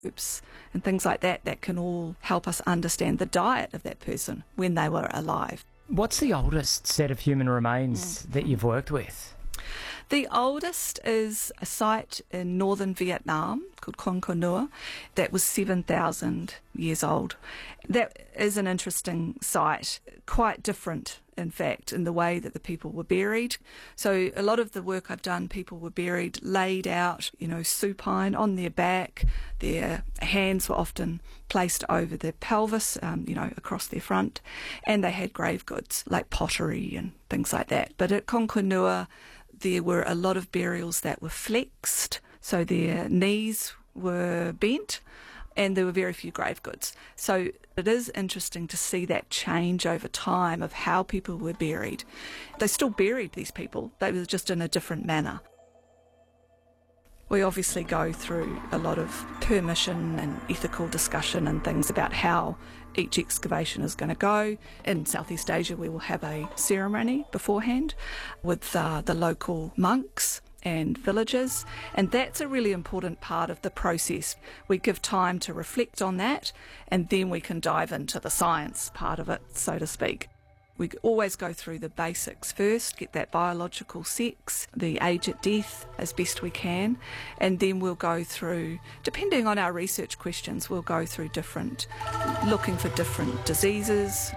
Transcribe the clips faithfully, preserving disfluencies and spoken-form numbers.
herbs and things like that that can all help us understand the diet of that person when they were alive. What's the oldest set of human remains mm. that you've worked with? The oldest is a site in northern Vietnam called Konkonua that was seven thousand years old. That is an interesting site, quite different, in fact, in the way that the people were buried. So a lot of the work I've done, people were buried, laid out, you know, supine on their back. Their hands were often placed over their pelvis, um, you know, across their front. And they had grave goods like pottery and things like that. But at Konkonua, there were a lot of burials that were flexed, so their knees were bent, and there were very few grave goods. So it is interesting to see that change over time of how people were buried. They still buried these people, they were just in a different manner. We obviously go through a lot of permission and ethical discussion and things about how each excavation is going to go. In Southeast Asia, we will have a ceremony beforehand with uh, the local monks and villagers, and that's a really important part of the process. We give time to reflect on that, and then we can dive into the science part of it, so to speak. We always go through the basics first, get that biological sex, the age at death as best we can, and then we'll go through, depending on our research questions, we'll go through different, looking for different diseases.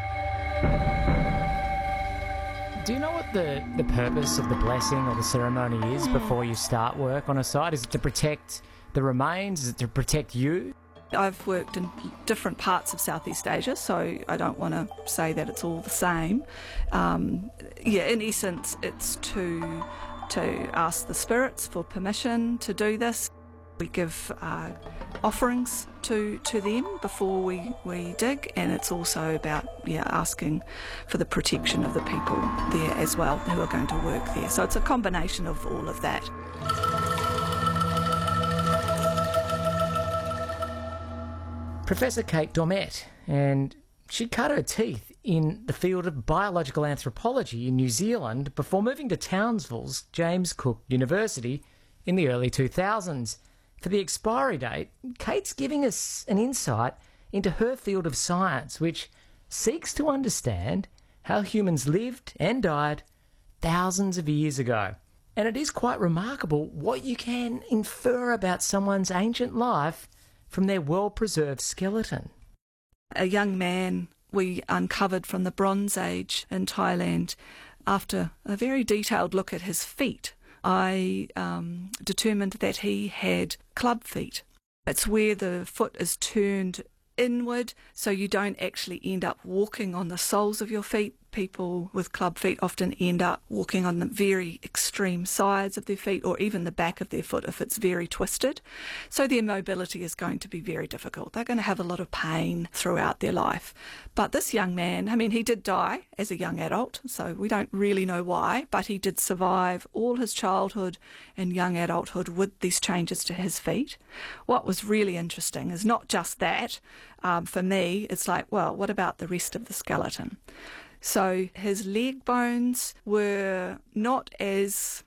Do you know what the, the purpose of the blessing or the ceremony is before you start work on a site? Is it to protect the remains? Is it to protect you? I've worked in different parts of Southeast Asia, so I don't want to say that it's all the same. Um, yeah, in essence, it's to to ask the spirits for permission to do this. We give uh, offerings to to them before we, we dig, and it's also about yeah asking for the protection of the people there as well who are going to work there. So it's a combination of all of that. Professor Kate Dormett, and she cut her teeth in the field of biological anthropology in New Zealand before moving to Townsville's James Cook University in the early two thousands. For the expiry date, Kate's giving us an insight into her field of science, which seeks to understand how humans lived and died thousands of years ago. And it is quite remarkable what you can infer about someone's ancient life from their well-preserved skeleton. A young man we uncovered from the Bronze Age in Thailand. After a very detailed look at his feet, I um, determined that he had club feet. It's where the foot is turned inward, so you don't actually end up walking on the soles of your feet. People with club feet often end up walking on the very extreme sides of their feet, or even the back of their foot if it's very twisted. So their mobility is going to be very difficult. They're going to have a lot of pain throughout their life. But this young man, I mean, he did die as a young adult, so we don't really know why, but he did survive all his childhood and young adulthood with these changes to his feet. What was really interesting is not just that. Um, for me, it's like, well, what about the rest of the skeleton? So his leg bones were not as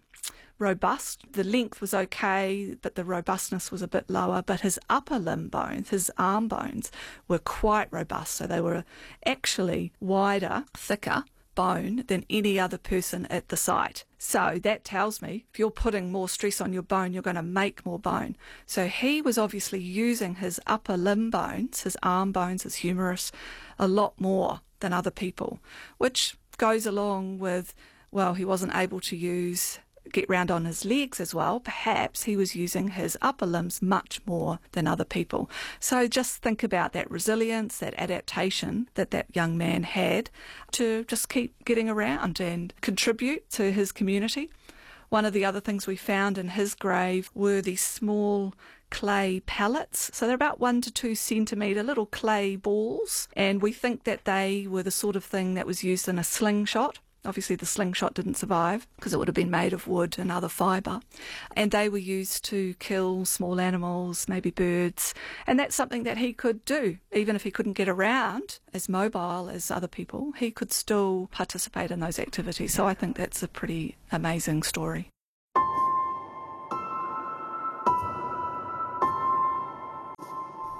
robust. The length was okay, but the robustness was a bit lower. But his upper limb bones, his arm bones, were quite robust. So they were actually wider, thicker bone than any other person at the site. So that tells me if you're putting more stress on your bone, you're going to make more bone. So he was obviously using his upper limb bones, his arm bones, his humerus, a lot more than other people, which goes along with, well, he wasn't able to use, get round on his legs as well. Perhaps he was using his upper limbs much more than other people. So just think about that resilience, that adaptation that that young man had to just keep getting around and contribute to his community. One of the other things we found in his grave were these small clay pellets. So they're about one to two centimetre little clay balls. And we think that they were the sort of thing that was used in a slingshot. Obviously the slingshot didn't survive because it would have been made of wood and other fibre. And they were used to kill small animals, maybe birds. And that's something that he could do. Even if he couldn't get around as mobile as other people, he could still participate in those activities. So I think that's a pretty amazing story.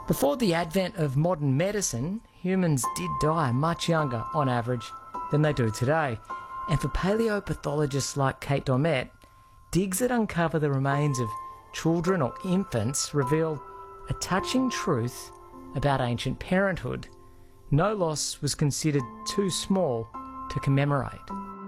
Before the advent of modern medicine, humans did die much younger, on average, than they do today. And for paleopathologists like Kate Domett, digs that uncover the remains of children or infants reveal a touching truth about ancient parenthood. No loss was considered too small to commemorate.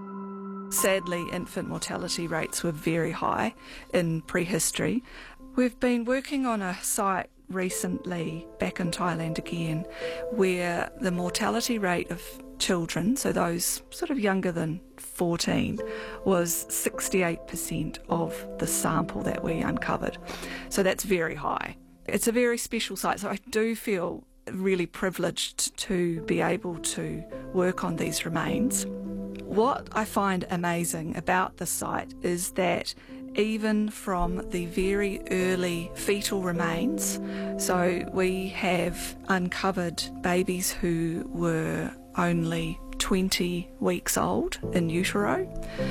Sadly, infant mortality rates were very high in prehistory. We've been working on a site recently, back in Thailand again, where the mortality rate of children, so those sort of younger than fourteen, was sixty-eight percent of the sample that we uncovered. So that's very high. It's a very special site, so I do feel really privileged to be able to work on these remains. What I find amazing about the site is that even from the very early fetal remains, so we have uncovered babies who were only twenty weeks old in utero,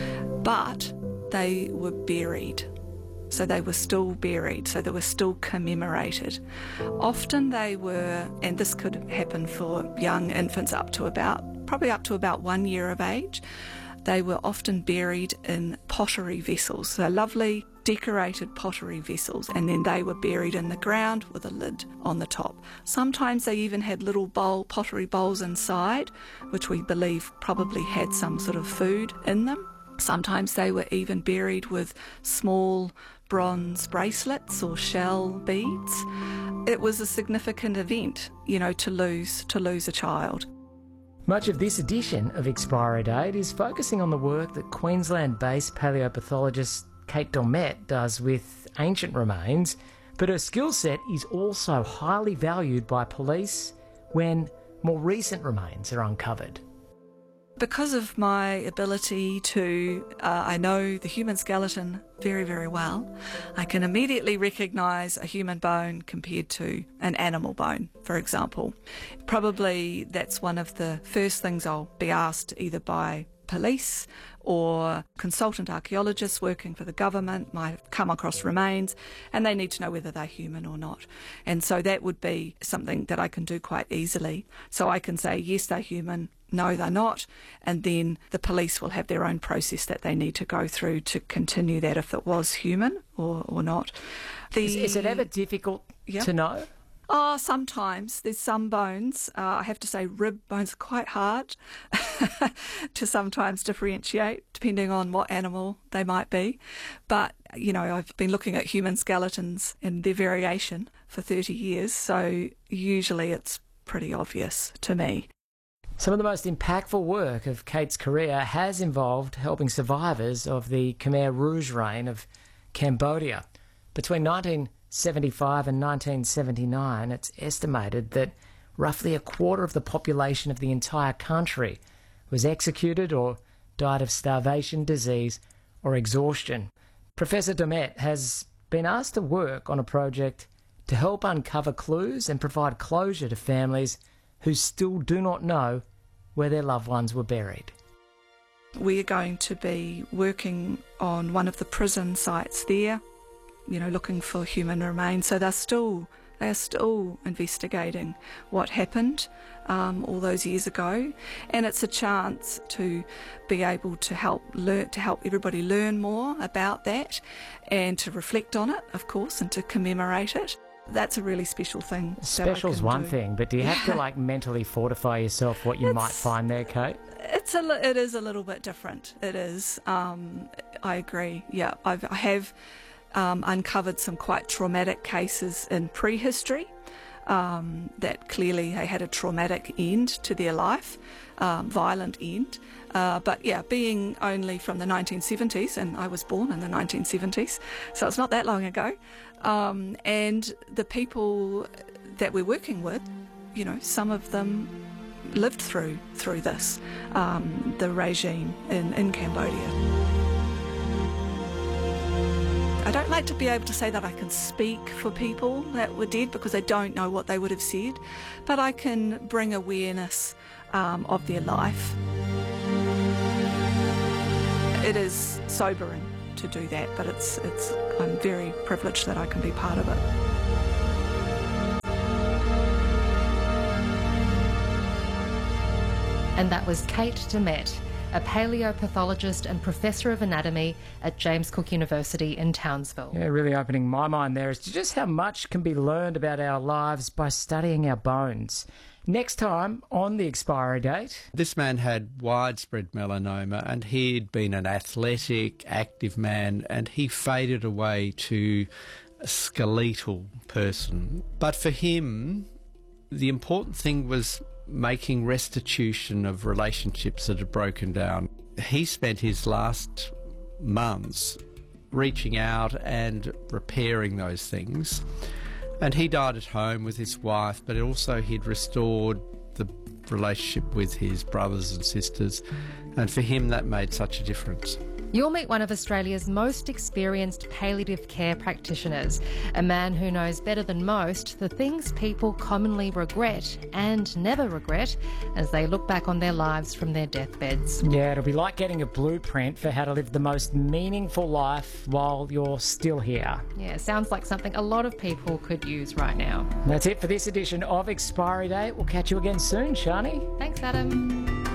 but they were buried. So they were still buried, so they were still commemorated. Often they were, and this could happen for young infants up to about, probably up to about one year of age, they were often buried in pottery vessels, so lovely decorated pottery vessels, and then they were buried in the ground with a lid on the top. Sometimes they even had little bowl, pottery bowls inside, which we believe probably had some sort of food in them. Sometimes they were even buried with small bronze bracelets or shell beads. It was a significant event, you know, to lose to lose a child. Much of this edition of Expiry Date is focusing on the work that Queensland-based paleopathologist Kate Domett does with ancient remains, but her skill set is also highly valued by police when more recent remains are uncovered. Because of my ability to, uh, I know the human skeleton very, very well, I can immediately recognise a human bone compared to an animal bone, for example. Probably that's one of the first things I'll be asked either by police or consultant archaeologists working for the government might come across remains and they need to know whether they're human or not. And so that would be something that I can do quite easily. So I can say, yes, they're human, no, they're not, and then the police will have their own process that they need to go through to continue that if it was human or, or not. The, is, is it ever difficult yep. to know? Oh, sometimes. There's some bones. Uh, I have to say rib bones are quite hard to sometimes differentiate depending on what animal they might be. But, you know, I've been looking at human skeletons and their variation for thirty years, so usually it's pretty obvious to me. Some of the most impactful work of Kate's career has involved helping survivors of the Khmer Rouge reign of Cambodia. Between nineteen seventy-five and nineteen seventy-nine, it's estimated that roughly a quarter of the population of the entire country was executed or died of starvation, disease, or exhaustion. Professor Domett has been asked to work on a project to help uncover clues and provide closure to families who still do not know where their loved ones were buried. We're going to be working on one of the prison sites there, you know, looking for human remains. So they're still, they are still investigating what happened um, all those years ago, and it's a chance to be able to help learn, to help everybody learn more about that, and to reflect on it, of course, and to commemorate it. That's a really special thing. Special's one do. thing, but do you have yeah. to like mentally fortify yourself what you it's, might find there, Kate? It's a, it is a little bit different. It is. Um, I agree. Yeah, I've, I have um, uncovered some quite traumatic cases in prehistory um, that clearly they had a traumatic end to their life, um, violent end. Uh, but yeah, being only from the nineteen seventies, and I was born in the nineteen seventies, so it's not that long ago. Um, and the people that we're working with, you know, some of them lived through through this, um, the regime in, in Cambodia. I don't like to be able to say that I can speak for people that were dead because I don't know what they would have said, but I can bring awareness um, of their life. It is sobering to do that, but it's it's I'm very privileged that I can be part of it. And that was Kate Domet, a paleopathologist and professor of anatomy at James Cook University in Townsville. Yeah, really opening my mind there as to just how much can be learned about our lives by studying our bones. Next time on The Expiry Date. This man had widespread melanoma and he'd been an athletic, active man, and he faded away to a skeletal person. But for him, the important thing was making restitution of relationships that had broken down. He spent his last months reaching out and repairing those things. And he died at home with his wife, but also he'd restored the relationship with his brothers and sisters. And for him, that made such a difference. You'll meet one of Australia's most experienced palliative care practitioners, a man who knows better than most the things people commonly regret and never regret as they look back on their lives from their deathbeds. Yeah, it'll be like getting a blueprint for how to live the most meaningful life while you're still here. Yeah, sounds like something a lot of people could use right now. That's it for this edition of Expiry Date. We'll catch you again soon, Shani. Thanks, Adam.